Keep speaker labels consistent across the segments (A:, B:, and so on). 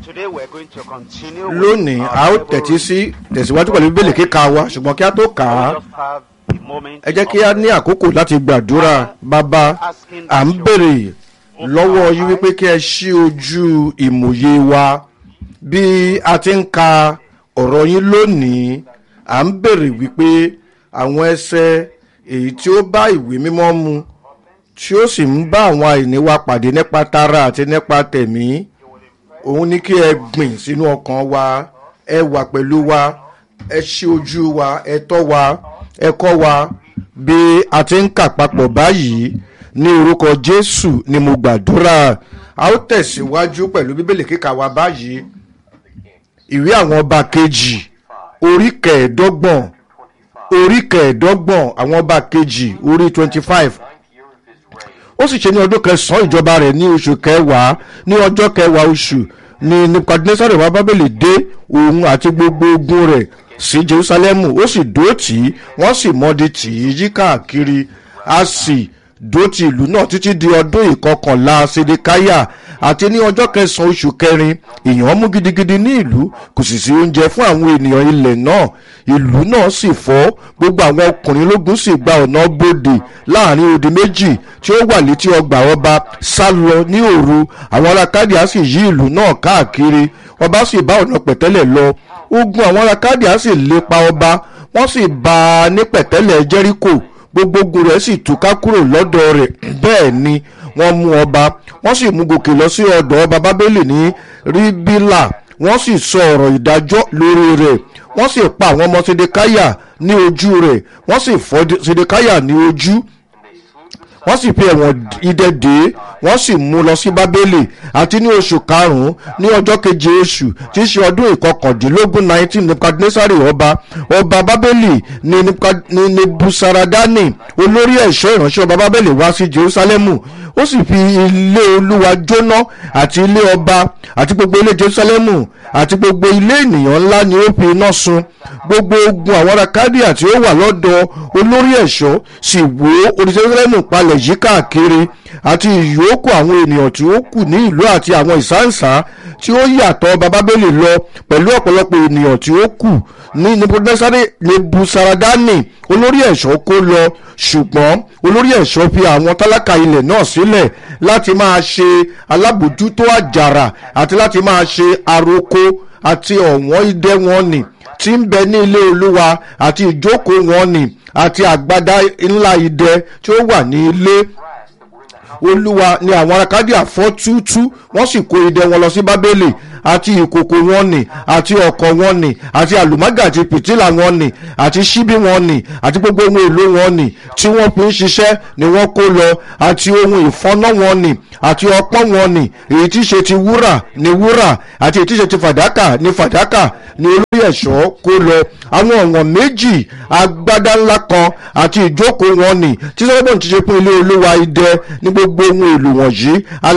A: Today we're going to continue.
B: Lónìí a ó tẹ̀síwájú pẹ̀lú bíbélì kíkà wa, ṣùgbọ́n kí a tó kà á ẹ jẹ́ kí a ní àkókò láti gbàdúrà. Bàbá, à ń béèrè lọ́wọ́ yín wípé kí ẹ ṣí ojú ìmòye wa bí a ti ń ka ọ̀rọ̀ yín lónìí. À ń béèrè wípé àwọn ẹsẹ̀ èyí tí ó bá ìwé mímọ́ mu tí ó sì ń bá àwọn àìní wa pàdé nípa tara àti nípa tẹ̀mí, òun ní kí ẹ gbìn sínú ọkàn wa. Ẹ wà pẹ̀lú wa, ẹ ṣí ojú wa, ẹ tọ́ wa, ẹ kọ́ wa bí a ti ń kà papọ̀ báyìí. Ní orúkọ Jésù ni mo gbàdúrà. A ó tẹ̀síwájú pẹ̀lú bíbélì kíkà wa báyìí. Ìwé àwọn ọba kejì orí kẹẹ̀ẹ́dọ́gbọ̀n àwọn ọba kejì orí 25. Ó sì ṣe ní ọdún kẹsàn-án ìjọba rẹ̀ ní oṣù kẹwàá, ní ọjọ́ kẹwàá oṣù, ni Nebukadnessari wá Bábélì dé, òun àti gbogbo ogun rẹ̀ sí Jerusalemu. Ó sì dó tì í, wọ́n sì mọ́di tì í yí káàkiri. A sì dó ti ìlú náà títí di ọdún ìkọkànlá Sedekaya, àti ní ọjọ́ kẹsàn-án oṣù kẹrin. Ìyàn mú gidigidi ní ìlú, kò sì sí oúnjẹ fún àwọn ènìyàn ilẹ̀ náà. Ìlú náà sì fọ́, gbogbo àwọn ọkùnrin ológun sì gba ọ̀nà bodè láàrin odi méjì tí ó wà létí ọgbà ọba sá lọ ní òru. Àwọn ará Kádíà sì yí ìlú náà káàkiri, ọba sì bá ọ̀nà pẹ̀tẹ́lẹ̀ lọ. Ogun àwọn ará Kádíà sì lépa ọba, wọ́n sì bá a ní pẹ̀tẹ́lẹ̀ Jẹ́ríkò. Gbogbo ogun rẹ̀ sì túká kúrò lọ́dọ̀ rẹ̀. Bẹ́ẹ̀ ni wọ́n mú ọba, wọ́n sì mú gòkè lọ sí ọ̀dọ̀ ọba Bábélì ní Ríbílà. Wọ́n sì sọ ọ̀rọ̀ ìdájọ́ lórí rẹ̀. Wọ́n sì pa àwọn ọmọ Sedekaya ní ojú rẹ̀, wọ́n sì fọ́ Sedekaya ní ojú. Wọ́n sì fi ẹ̀wọ̀n idẹ dè, wọ́n sì mú lọ sí Bábélì. Àti ní oṣù karùn-ún, ní ọjọ́ keje oṣù, tí í ṣe ọdún ìkọkàndínlógún 19, Nebukadnessari ọba Bábélì ní Nebusaradani olórí ẹ̀ṣọ́ ìránṣẹ́ ọba Bábélì wá sí Jerusalemu. Ó sì fi ilé Olúwa jóná, àti ilé ọba, àti gbogbo ilé Jerusalemu, àti gbogbo ilé ènìyàn ńlá ni ó fi iná sun. Gbogbo ogun àwọn ará Kádíà tí ó wà lọ́dọ̀ olórí ẹ̀ṣọ́ sì wó orí Jerusalemu palẹ̀ yí káàkiri, àti ìyókù àwọn ènìyàn tí ó kù ní ìlú àti àwọn ìsáǹsá tí ó yàtọ̀ ọba Bábélì lọ pẹ̀lú ọ̀pọ̀lọpọ̀ ènìyàn tí ó kù ní Nebusaradani olórí ẹ̀ṣọ́ kó lọ. Ṣùgbọ́n olórí ẹ̀ṣọ́ fi àwọn tálákà ilẹ̀ náà sílẹ̀ láti máa ṣe alábòjútó àjàrà àti láti máa ṣe àrokò, àti ọ̀wọ́n idẹ wọn nì tí ń bẹ ní ilé Olúwa, àti ìjókòó wọn nì, àti àgbádá ńlá idẹ tí ó wà ní ilé Olúwa ni àwọn ará Kádíà fọ́ túútú. Wọ́n sì kó idẹ wọn lọ sí Bábélì, àti ìkòkò wọn nì, àti ọ̀kọ̀ wọn nì, àti àlùmágà àti pìtílà wọn nì, àti ṣíbí wọn nì, àti gbogbo ohun èlò wọn nì tí wọ́n fi ń ṣiṣẹ́ ni wọ́n kó lọ, àti ohun ìfọ́nà wọn nì, àti ọpọ́n wọn nì, èyí tí ṣe ti wúrà ni wúrà, àti èyí tí ṣe ti fàdákà ni fàdákà ni olórí ẹ̀ṣọ́ kó lọ. Àwọn ọ̀wọ̀n méjì, agbádá ńlá kan, àti ìjókòó wọn nì tí Sólómọ́nì ti ṣe fún ilé Olúwa idẹ ní gbogbo ohun èlò wọ̀nyí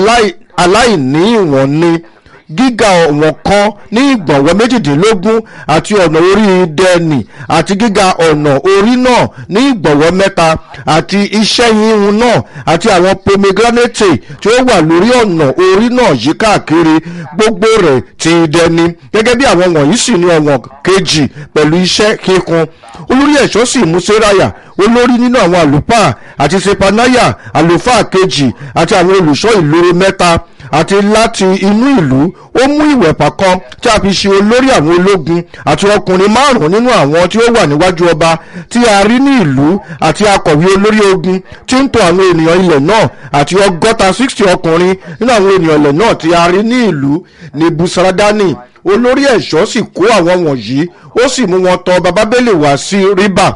B: aláìní ìwọ̀n ni. Gíga ọ̀wọ̀n kan ní ìgbọ̀nwọ́ 18, àti ọ̀nà orí idẹ nì, àti gíga ọ̀nà orí náà ní ìgbọ̀nwọ́ 3, àti iṣẹ́ yíyún náà, àti àwọn pomegranate tí ó wà lórí ọ̀nà orí náà yí káàkiri, gbogbo rẹ̀ ti idẹ ni. Gẹ́gẹ́ bí àwọn wọ̀nyí sì ní ọ̀wọ̀n kejì pẹ̀lú iṣẹ́ kíkun. Olórí ẹ̀ṣọ́ sì mú Seraya olórí nínú àwọn àlùfáà, àti Sepanaya àlùfáà kejì, àti àwọn olùṣọ́ ìloro 3, àti láti inú ìlú ó mú ìwẹ̀pà kan tí a fi ṣe olórí àwọn ológun, àti ọkùnrin 5 nínú àwọn tí ó wà níwájú ọba tí a rí ní ìlú, àti akọ̀wé olórí ogun tí ń tọ̀ àwọn ènìyàn ilẹ̀ náà, àti 60 ọkùnrin nínú àwọn ènìyàn ilẹ̀ náà tí a rí ní ìlú. Nebusaradani olórí ẹ̀ṣọ́ sì kó àwọn wọ̀nyí, ó sì mú wọn tọ̀ ọba Bábélì wá sí Ríbà.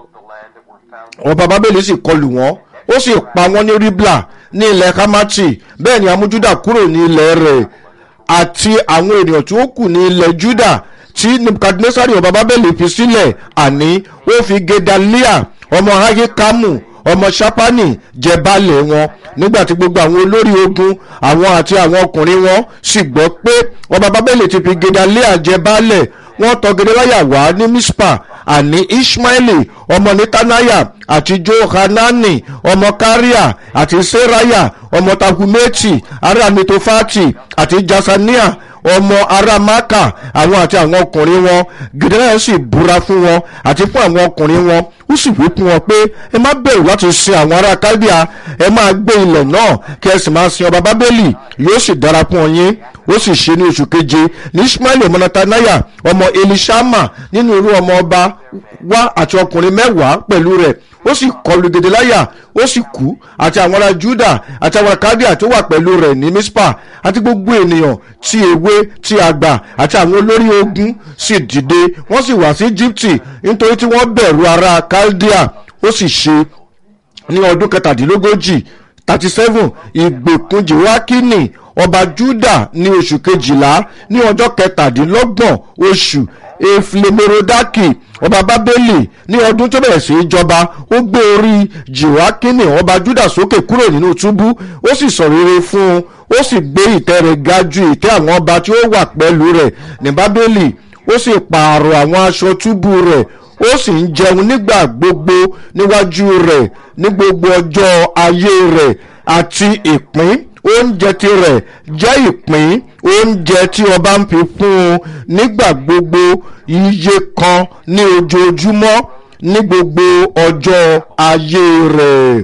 B: Ọba Bábélì sì kọlù wọ́n, ó sì pa wọ́n ní Ríblà ní ilẹ̀ Hamati. Bẹ́ẹ̀ ni a mú Júdà kúrò ní ilẹ̀ rẹ̀, àti àwọn ènìyàn tí ó kù ní ilẹ̀ Júdà tí Nebukadnessari ọba Bábélì fi sílẹ̀. Àní ó fi Gedalia ọmọ Ahikamu ọmọ Ṣápánì jẹ baálẹ̀ wọn. Nígbà tí gbogbo àwọn olórí ogun àwọn àti àwọn ọkùnrin wọn sì gbọ́ pé ọba Bábélì ti fi Gedalia jẹ baálẹ̀, wọ́n tọ̀ Gedalia wá ní Mispa. Àní Ishmaeli ọmọ Netaniah, àti Johanani ọmọ Kariah, àti Seraya ọmọ Tahumeti ará Netofati, àti Jasania ọmọ ará Mákà àwọn àti àwọn ọkùnrin wọn. Gèdéláyà sì búra fún wọn àti fún àwọn ọkùnrin wọn, ó sì wí fún wọn pé ẹ má bẹ̀rù láti sin àwọn ará Kálíà, ẹ máa gbé ilẹ̀ náà kí ẹ sì máa sin ọba Bábélì, yóò sì dára fún yín. Ó sì ṣe ní oṣù keje ní Ismaili ọmọ Nataniah ọmọ Elishama nínú irú ọmọ ọba wá àti ọkùnrin 10 pẹ̀lú rẹ̀. Ó sì kọlù Gèdéláyà, ó sì kú, àti àwọn ará Juda àti àwọn Kálíà tó wà pẹ̀lú rẹ̀ ní Mispa, àti gbogbo ènìyàn tí èwe tí àgbà àti àwọn olórí ogun sì dìde, wọ́n sì wá sí Íjíbítì nítorí tí wọ́n bẹ̀rù ará Kálíà. Ó sì ṣe ní ọdún 37 ìgbèkùn Jehoiakini ọba Juda ní oṣù 12 ní ọjọ́ 27 oṣù Eflemerodaki ọba Bábélì ní ọdún tó bẹ̀rẹ̀ sí í jọba. Ó gbé orí Jehoiakini ọba Juda sókè kúrò nínú túbú, ó sì sọ rere fún un, ó sì gbé ìtẹ́ rẹ̀ ga ju ìtẹ́ àwọn ọba tí ó wà pẹ̀lú rẹ̀ ní Bábélì. Ó sì pààrọ̀ àwọn aṣọ túbú rẹ̀, ó sì ń jẹun nígbà gbogbo níwájú rẹ̀ ní gbogbo ọjọ́ ayé rẹ̀, àti ìpín oúnjẹ tirẹ̀ jẹ́ ìpín oúnjẹ tí ọba ń fi fún un nígbà gbogbo, iye kan ní ojoojúmọ́ ní gbogbo ọjọ́ ayé rẹ̀.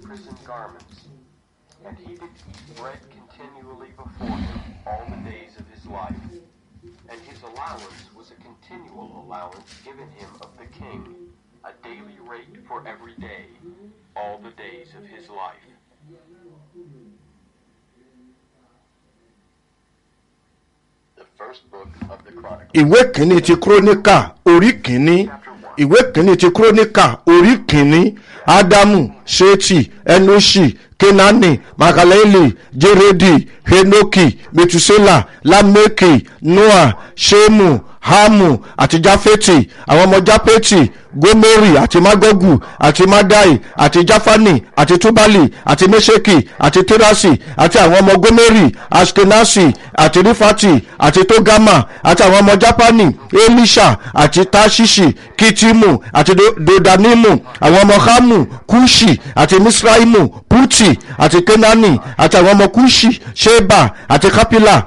B: Ìwé kìíní ti Kíróníkà orí kìíní. Ìwé kìíní ti Kíróníkà orí kìíní. Ádámù, Ṣétì, Ẹnóṣì, Kénáánì, Mahalaleli, Jérédì, Hénókì, Mètúsélà, Lámékì, Nóà, Ṣémù, Hámù àti Jáfétì. Àwọn ọmọ Jáfétì, Gómérì àti Mágọ́gù àti Mádàì àti Jáfánì àti Túbálì àti Méṣèkì àti Tírásì àti àwọn ọmọ Gómérì, Askenasi àti Rífátì àti Tógámà àti àwọn ọmọ Jápánì, Élíṣà àti Táṣíṣì, Kìtìmù àti Dodanimu, àwọn ọmọ Hámù, Kúṣì àti Misraimu, Pútì àti Kénáánì àti àwọn ọmọ Kúṣì, Ṣébà àti Kápílà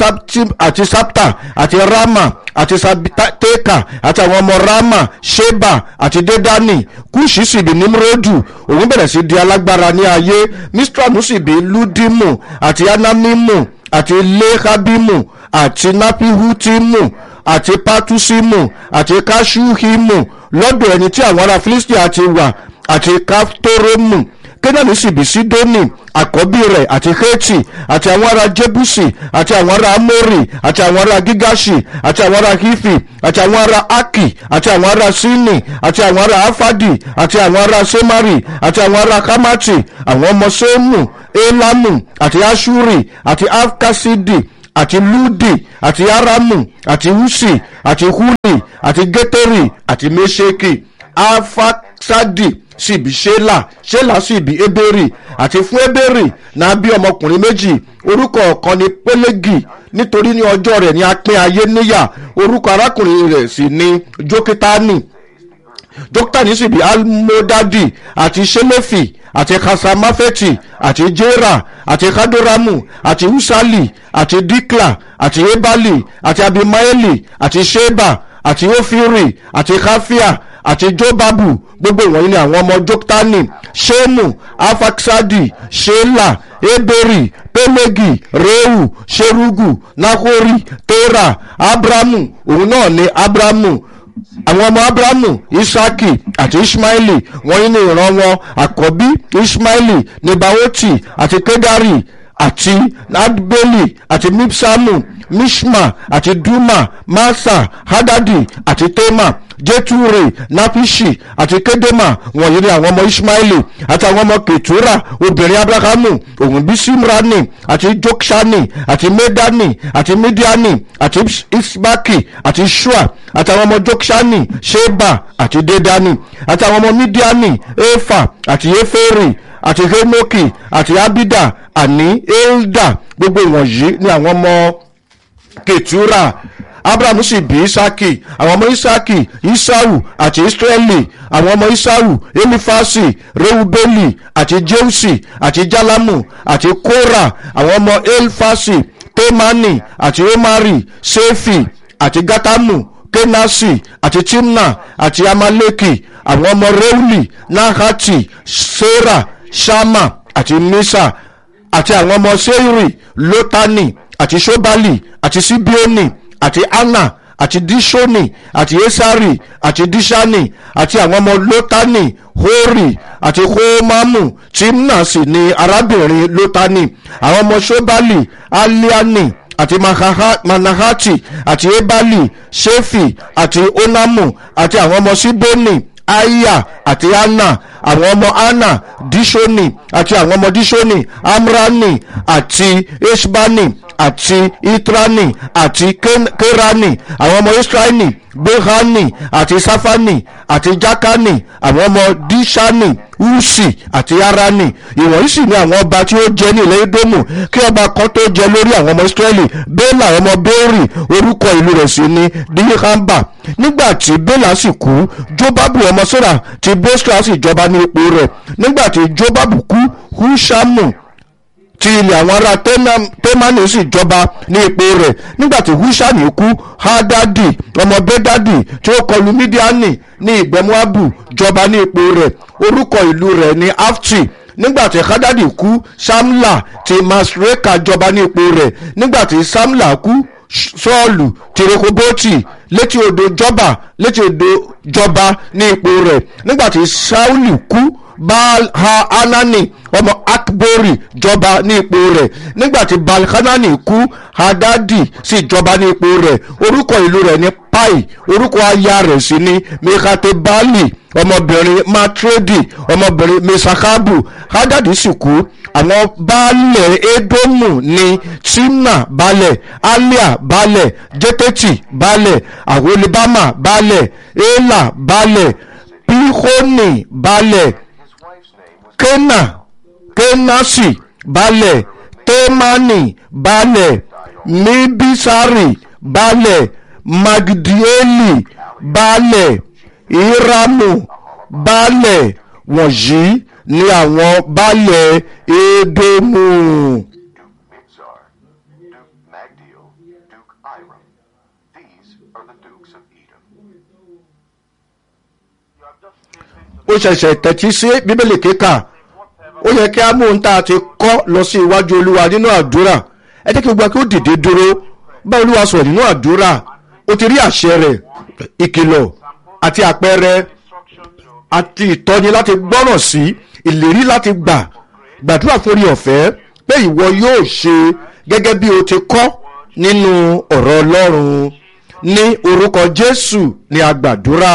B: àti Sáptà àti Rámà àti Sabiteka àti àwọn ọmọ Rámà, Ṣébà àti Dédánì. Kúṣì sì bí Nímúródù, òun bẹ̀rẹ̀ sí di alágbára ní ayé. Mísíràmù sì bí Lúdímù àti Anamimu àti Lehabimu àti Napihutimu àti Patusimu àti Kashuhimu lọ́dọ̀ ẹni tí àwọn ará Filistia ti wà, àti Kaftoromu. Kénáánì sì bí Sídónì àkọ́bí rẹ̀ àti Hétì àti àwọn ará Jébúsì àti àwọn ará Amórì àti àwọn ará Gígáṣì àti àwọn ará Hífì àti àwọn ará Ákì àti àwọn ará Síní àti àwọn ará Áfádì àti àwọn ará Sémárì àti àwọn ará Hámátì. Àwọn ọmọ Sémù, Élámù àti Áṣúrì àti Afkasidi àti Lúdì àti Árámù àti Húsì àti Húlì àti Gétérì àti Méṣèkì. Afaksadi sì bí Ṣélà, Ṣélà sì bí Ébérì, àti fún Ébérì náà bí ọmọkùnrin méjì, orúkọ ọ̀kan ni Pélégì, nítorí ní ọjọ́ rẹ̀ ni a pín ayé níyà, orúkọ arákùnrin rẹ̀ sì ni Jókítánì. Jókítánì sì bí Almodadi àti Ṣéléfì àti Kasamafeti àti Jera àti Kadoramu àti Usali àti Dikla àti Ebali àti Abimaeli àti Ṣeba àti Ofiri àti Kafia àti Jobabu. Gbogbo ìwọ̀nyí ni àwọn ọmọ Jókítánì. Ṣémù, Afaksadi, Ṣélà, Ébérì, Pélégì, Réhù, Ṣerúgù, Náhórì, Térà, Ábrámù, òun náà ni Ábrámù. Àwọn ọmọ Ábrámù, Ísákì àti Ismaili, wọ̀nyí ni ìran wọn. Àkọ́bí Ismaili ni Báwótì àti Kédárì àti Adbeli àti Mibsamu, Mishma àti Duma, Masa, Hadadi àti Tema, Jeture, Nafishi àti Kedema. Wọ̀nyí ni àwọn ọmọ Ismaili. Àti àwọn ọmọ Ketura obìnrin Abrahamu, òun bí Simrani àti Jokshani àti Medani àti Midiani àti Isbaki àti Shua. Àti àwọn ọmọ Jokshani, Sheba àti Dedani. Àti àwọn ọmọ Midiani, Efa àti Eferi àti Henoki àti Abida àní Elda. Gbogbo wọ̀nyí ni àwọn ọmọ Ketura. Abrahamu sì bí Isaki. Àwọn ọmọ Isaki, Isau àti Israeli. Àwọn ọmọ Isau, Elifasi, Reubeli àti Jeusi àti Jalamu àti Kora. Àwọn ọmọ Elfasi, temani àti omari sefi àti gatamu kenasi àti timna àti amaleki àwọn ọmọ reuli nahati sera shama àti misa àti àwọn ọmọ seiri lotani àti shobali àti sibioni àti anna àti dishoni àti esari àti dishani àti àwọn ọmọ lotani hori àti homamu timna sì ni arábìnrin lotani àwọn ọmọ shobali aliani àti manahati àti ebali shefi àti onamu àti àwọn ọmọ siboni aya àti anna àwọn ọmọ anna dishoni àti àwọn ọmọ dishoni amrani àti esbani àti itrani àti kerani àwọn ọmọ israeli behani àti safani àti jakani àwọn ọmọ dishani usi àti arani ìwọ̀nyí sì ni àwọn ọba tí ó jẹ ní ilẹ̀ edomu kí ọba kan tó jẹ lórí àwọn ọmọ israeli bela ọmọ beri orúkọ ìlú rẹ̀ sì ni dihamba nígbà tí bela sì kú jobabu ọmọ sora ti bosra sì jọba ní ipò rẹ̀ nígbà tí jobabu kú hushamu ti ilẹ̀ àwọn ará temani sì jọba ní ipò rẹ̀ nígbà tí hushani kú hadadi ọmọ bedadi tí ó kọlu midiani ní ìgbẹ́ moabu jọba ní ipò rẹ̀ orúkọ ìlú rẹ̀ ní afti nígbà tí hadadi kú samla ti masreka jọba ní ipò rẹ̀ nígbà tí samla kú sọ́ọ̀lù ti rekoboti létí odò jọba ní ipò rẹ̀ nígbà tí sauli kú Baal-Hanani ọmọ Akbori jọba ní ipò rẹ̀ nígbàtí Baal-Hanani kú Hadadi sì jọba ní ipò rẹ̀ orúkọ ìlú rẹ̀ ní Pai orúkọ aya rẹ̀ sì ní Mekatebali ọmọbìnrin Matredi ọmọbìnrin Mesakabu Hadadi sì kú àwọn baálẹ̀ Edomu ní Timna baálẹ̀ Alia baálẹ̀ Jeteti baálẹ̀ Aholibama baálẹ̀ Ela baálẹ̀ Pihoni baálẹ̀ kenasi baálẹ̀ temani baálẹ̀ mibisari baálẹ̀ magdieli baálẹ̀ iramu baálẹ̀ wọ̀nyí ni àwọn baálẹ̀ edomu.
C: Duke Mibzar, Duke Magdiel, Duke Iram. These are the dukes of Edom.
B: ó ṣẹ̀ṣẹ̀ tẹ̀tí sí bíbélì kíkà ó yẹ kí á mú ohun tá a ti kọ́ lọ sí iwájú olúwa nínú àdúrà ẹ jẹ́ kí gbogbo kí ó dìde dúró bá olúwa sọ̀rọ̀ nínú àdúrà ó ti rí àṣẹ rẹ̀ ìkìlọ̀ àti àpẹẹrẹ àti ìtọ́ni láti gbọ́ràn sí ìlérí láti gbàdúrà fórí ọ̀fẹ́ pé ìwọ yóò ṣe gẹ́gẹ́ bí o ti kọ́ nínú ọ̀rọ̀ ọlọ́run ní orúkọ jésù ni a gbàdúrà.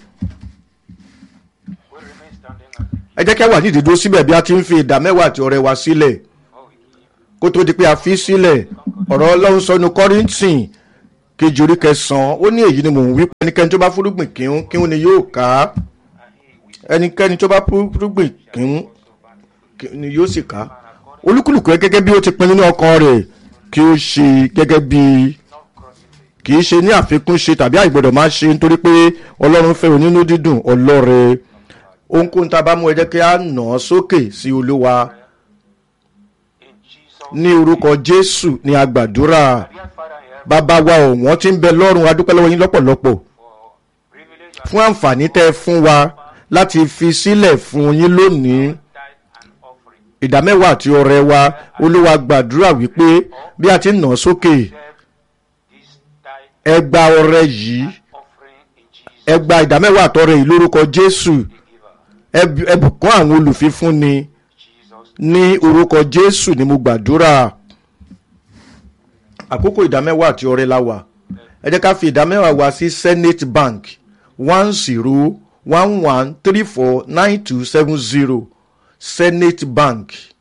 B: ẹ jẹ́ kí a wà ní ìdídó síbẹ̀ bí a ti ń fi ìdá mẹ́wàá àti ọrẹ wa sílẹ̀ kó tó di pé a fi sílẹ̀ ọ̀rọ̀ ọlọ́run sọ ní kọ́ríńtì kejì orí kẹsàn-án ó ní èyí ni mò ń wí pé ẹnikẹ́ni tó bá fúrúgbìn kíhún ni yóò ká ẹnikẹ́ni tó bá fúrúgbìn kíhún ni yóò sì ká olúkúlùkù gẹ́gẹ́ bí ó ti pin nínú ọkàn rẹ̀ kí ó ṣe gẹ́gẹ́ bí kì í ṣe ní àfikún ṣe tàbí àìgbọ́dọ̀ máa ṣe nítorí pé ọlọ́run fẹ́ onínú dídùn ọlọ́rẹ ohunkóhun tá a bá mú ẹ jẹ́ kí a nà án sókè sí olúwa ní orúkọ jésù ní agbàdúrà bàbá wa ọ̀wọ́n tí ń bẹ lọ́run adúpẹ́ lọ́wọ́ yín lọ́pọ̀lọpọ̀ fún àǹfààní tẹ́ ẹ fún wa láti fi sílẹ̀ fún yín lónìí ìdámẹ́wàá àti ọrẹ wa olúwa gbàdúrà wípé bí a ti nà án sókè ẹ gba ọrẹ yìí ẹ gba ìdámẹ́wàá àtọrẹ yìí lórúkọ jésù ẹ bùkún àwọn olùfífúnni ní orúkọ jésù ni mo gbàdúrà àkókò ìdámẹ́wàá àti ọrẹ la wà ẹ jẹ́ ká fi ìdámẹ́wàá wa sí Senate Bank 1011349270 Senate Bank